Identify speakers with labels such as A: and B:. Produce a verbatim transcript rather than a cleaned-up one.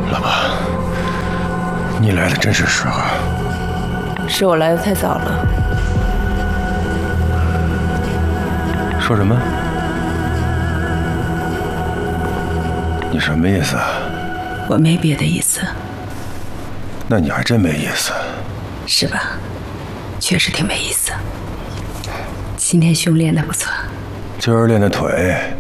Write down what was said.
A: 老婆，你来的真是时候。
B: 是我来的太早了。
A: 说什么？你什么意思啊？
B: 我没别的意思。
A: 那你还真没意思。
B: 是吧？确实挺没意思。今天胸练得不错。
A: 今儿练的腿